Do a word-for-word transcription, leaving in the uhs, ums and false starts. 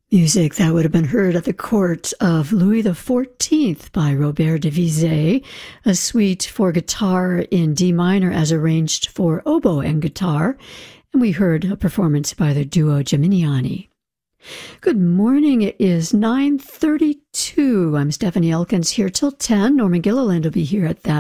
Music that would have been heard at the court of Louis the fourteenth by Robert de Vizet, a suite for guitar in D minor as arranged for oboe and guitar, and we heard a performance by the duo Geminiani. Good morning, it is nine thirty-two. I'm Stephanie Elkins here till ten. Norman Gilliland will be here at that